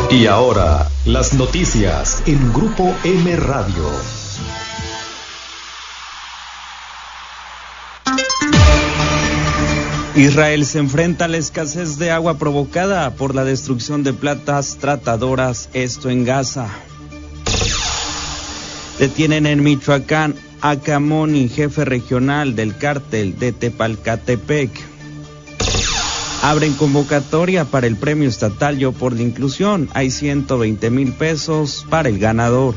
Y ahora, las noticias en Grupo M Radio. Israel se enfrenta a la escasez de agua provocada por la destrucción de plantas tratadoras, esto en Gaza. Detienen en Michoacán a Camoni, jefe regional del cártel de Tepalcatepec. Abren convocatoria para el premio estatal Yo por la Inclusión. Hay 120,000 pesos para el ganador.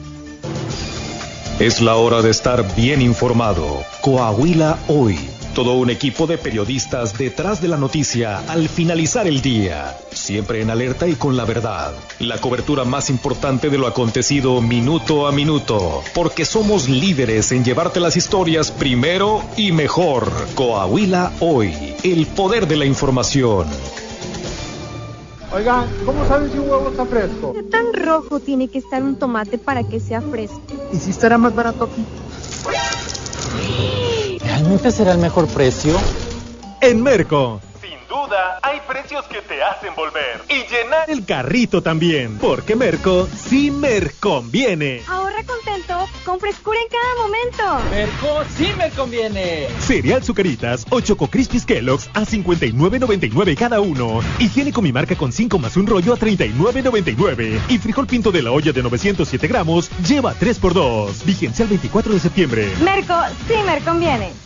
Es la hora de estar bien informado. Coahuila Hoy. Todo un equipo de periodistas detrás de la noticia al finalizar el día. Siempre en alerta y con la verdad. La cobertura más importante de lo acontecido minuto a minuto. Porque somos líderes en llevarte las historias primero y mejor. Coahuila Hoy. El poder de la información. Oigan, ¿cómo saben si un huevo está fresco? ¿Qué tan rojo tiene que estar un tomate para que sea fresco? ¿Y si estará más barato aquí? ¿Realmente será el mejor precio? En Merco. Sin duda, hay precios que te hacen volver y llenar El carrito también, porque Merco sí conviene. Ahorra contento con frescura en cada momento. Merco sí me conviene. Cereal Zucaritas o Choco Crispies Kellogg's a $59.99 cada uno. Higiénico Mi Marca con 5 más un rollo a $39.99. Y frijol pinto de la olla de 907 gramos lleva 3x2. Vigencia el 24 de septiembre. Merco sí me conviene.